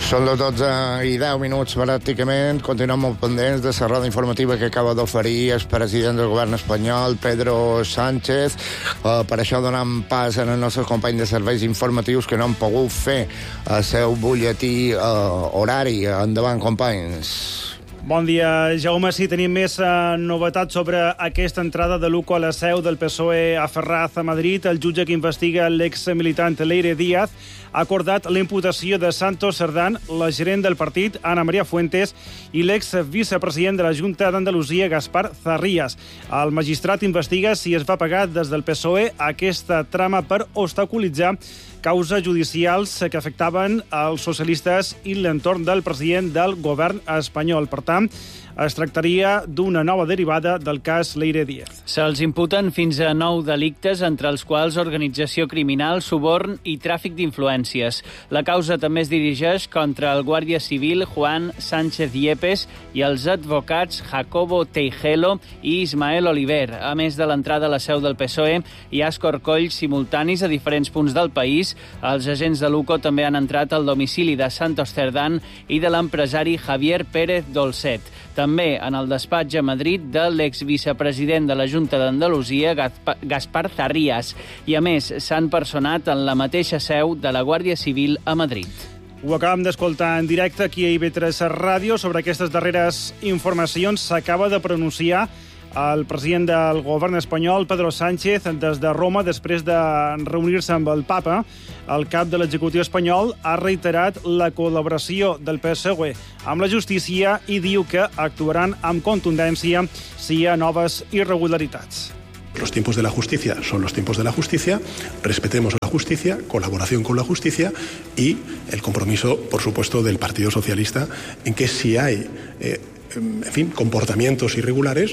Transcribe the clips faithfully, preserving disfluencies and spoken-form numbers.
Són les dotze i deu minuts pràcticament. Continuem molt pendents de la roda informativa que acaba d'oferir el president del govern espanyol, Pedro Sánchez. Uh, per això donem pas als nostres companys de serveis informatius que no han pogut fer el seu butlletí uh, horari. Endavant, companys. Bon dia, Jaume. Sí, tenim més uh, novetats sobre aquesta entrada de Luco a la seu del P S O E a Ferraz, a Madrid. El jutge que investiga l'ex-militant Leire Díaz ha acordat la imputació de Santos Cerdán, la gerent del partit, Ana María Fuentes, i l'ex-vicepresident de la Junta d'Andalusia, Gaspar Zarrías. El magistrat investiga si es va pagar des del P S O E aquesta trama per obstaculitzar causes judicials que afectaven els socialistes i l'entorn del president del govern espanyol. Per tant, es tractaria d'una nova derivada del cas Leire Díaz. Se'ls imputen fins a nou delictes, entre els quals organització criminal, suborn i tràfic d'influències. La causa també es dirigeix contra el guàrdia civil Juan Sánchez Yepes i els advocats Jacobo Teijelo i Ismael Oliver. A més de l'entrada a la seu del P S O E, hi ha escorcolls simultanis a diferents punts del país. Els agents de Luco també han entrat al domicili de Santos Cerdán i de l'empresari Javier Pérez Dolcet. També en el despatx a Madrid de l'exvicepresident de la Junta d'Andalusia, Gaspar Zarrías. I, a més, s'han personat en la mateixa seu de la Guàrdia Civil a Madrid. Ho acabem d'escoltar en directe aquí a I V tres Ràdio. Sobre aquestes darreres informacions s'acaba de pronunciar el president del govern espanyol, Pedro Sánchez, des de Roma, després de reunir-se amb el papa. El cap de l'executiu espanyol ha reiterat la col·laboració del P S O E amb la justícia i diu que actuaran amb contundència si hi ha noves irregularitats. Los tiempos de la justicia son los tiempos de la justicia, respetemos a la justicia, colaboración con la justicia y el compromiso, por supuesto, del Partido Socialista en que si hay eh, en fin, comportamientos irregulares,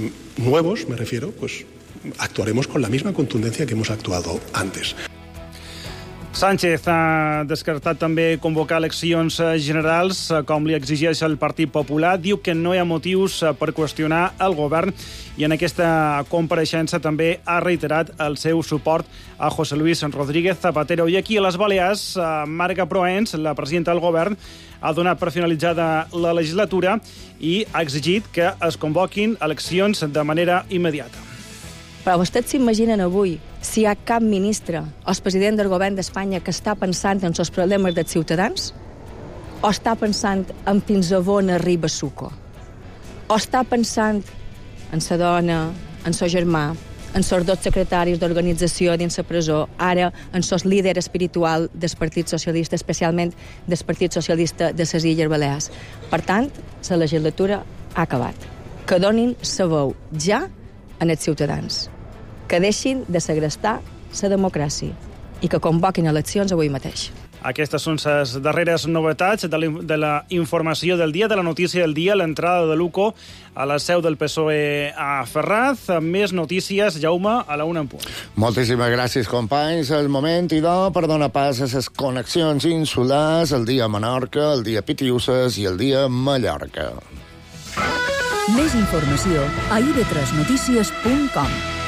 nuevos me refiero, pues actuaremos con la misma contundencia que hemos actuado antes. Sánchez ha descartat també convocar eleccions generals, com li exigeix el Partit Popular. Diu que no hi ha motius per qüestionar el govern i en aquesta compareixença també ha reiterat el seu suport a José Luis Rodríguez Zapatero. I aquí a les Balears, Marga Proens, la presidenta del govern, ha donat per finalitzada la legislatura i ha exigit que es convoquin eleccions de manera immediata. Però vostès s'imaginen avui si hi ha cap ministre o el president del govern d'Espanya que està pensant en els problemes dels ciutadans o està pensant en fins a on arriba Suco o està pensant en sa dona, en sa germà, en els dos secretaris d'organització dins la presó, ara en el líder espiritual del Partit Socialista, especialment del Partit Socialista de les Illes Balears. Per tant, la legislatura ha acabat. Que donin sa veu ja en els ciutadans, que deixin de segrestar la democràcia i que convoquin eleccions avui mateix. Aquestes són les darreres novetats de la informació del dia, de la notícia del dia, l'entrada de Luco a la seu del P S O E a Ferraz. Més notícies, Jaume, a la una en punt. Moltíssimes gràcies, companys. El moment, idò, per donar pas a les connexions insulars, el dia Menorca, el dia Pitiuses i el dia Mallorca. Més informació a i ve tres notícies punt com.